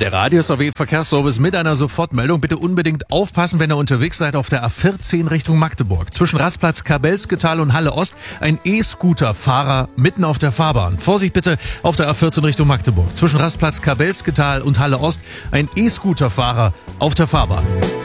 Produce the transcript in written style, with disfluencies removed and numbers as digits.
Der Radius AW Verkehrsservice mit einer Sofortmeldung. Bitte unbedingt aufpassen, wenn ihr unterwegs seid auf der A14 Richtung Magdeburg. Zwischen Rastplatz Kabelsketal und Halle Ost ein E-Scooter-Fahrer mitten auf der Fahrbahn. Vorsicht bitte auf der A14 Richtung Magdeburg. Zwischen Rastplatz Kabelsketal und Halle Ost ein E-Scooter-Fahrer auf der Fahrbahn.